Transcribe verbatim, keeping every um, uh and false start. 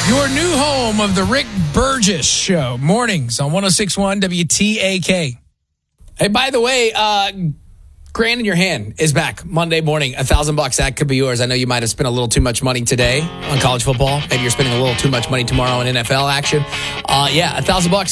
Your new home of the Rick Burgess Show. Mornings on one oh six point one W T A K. Hey, by the way, uh, Grand in Your Hand is back Monday morning. A thousand bucks, that could be yours. I know you might have spent a little too much money today on college football. Maybe you're spending a little too much money tomorrow on N F L action. Uh, yeah, a thousand bucks.